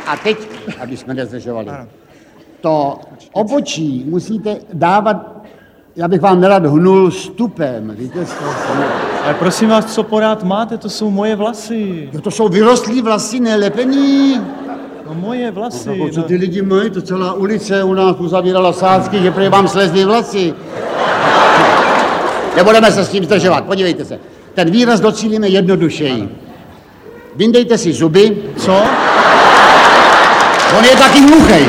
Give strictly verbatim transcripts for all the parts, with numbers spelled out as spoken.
A teď, aby jsme nezdržovali, to obočí musíte dávat, já bych vám nerad hnul stupem, víte, z toho. Ale prosím vás, co porád máte, to jsou moje vlasy. Jo, to jsou vyrostlý vlasy, nelepený. No moje vlasy. No, co no. ty lidi mají, to celá ulice u nás uzavírala sázky, že prý vám slezly vlasy. Nebudeme se s tím zdržovat, podívejte se. Ten výraz docílíme jednodušeji. Vyndejte si zuby. Co? On je taky hluchej.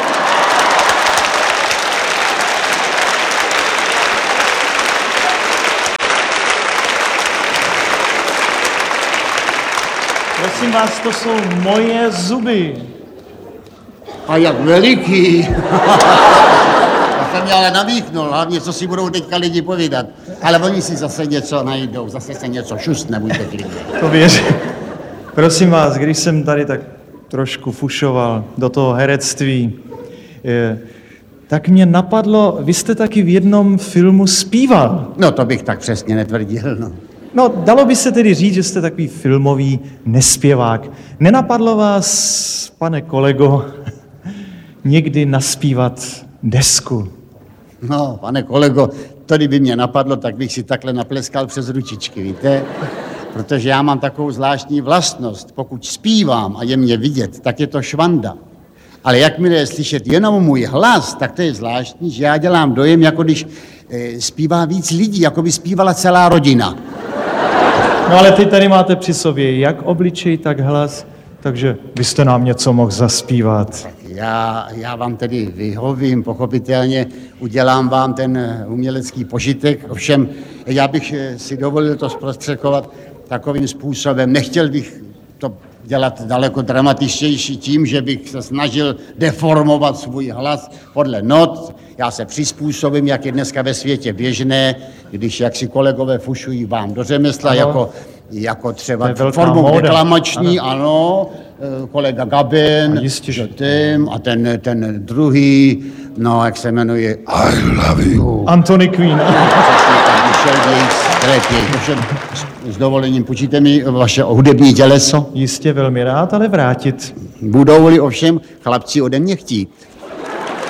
Prosím vás, to jsou moje zuby. A jak veliký. Já jsem mě ale namíchnul, hlavně co si budou teďka lidi povídat. Ale oni si zase něco najdou, zase se něco šustne, buďte klidně. To věřím. Prosím vás, když jsem tady tak trošku fušoval do toho herectví, je, tak mě napadlo, vy jste taky v jednom filmu zpíval. No to bych tak přesně netvrdil, no. No, dalo by se tedy říct, že jste takový filmový nespěvák. Nenapadlo vás, pane kolego, někdy naspívat desku? No, pane kolego, to kdyby mě napadlo, tak bych si takhle napleskal přes ručičky, víte? Protože já mám takovou zvláštní vlastnost. Pokud zpívám a je mě vidět, tak je to švanda. Ale jakmile je slyšet jenom můj hlas, tak to je zvláštní, že já dělám dojem, jako když e, zpívá víc lidí, jako by zpívala celá rodina. No ale ty tady máte při sobě jak obličej, tak hlas, takže byste nám něco mohl zaspívat. Já, já vám tedy vyhovím, pochopitelně, udělám vám ten umělecký požitek, ovšem já bych si dovolil to zprostředkovat takovým způsobem. Nechtěl bych to dělat daleko dramatičtější tím, že bych se snažil deformovat svůj hlas podle not. Já se přizpůsobím, jak je dneska ve světě běžné, když jak si kolegové fušují vám do řemesla, jako, jako třeba formou reklamační, ano. ano, kolega Gabin, jistě, tím, a ten, ten druhý, no, jak se jmenuje, I love you. Anthony Quinn. S dovolením půjčíte mi vaše hudební těleso? Jistě velmi rád, ale vrátit. Budou-li ovšem chlapci ode mě chtít.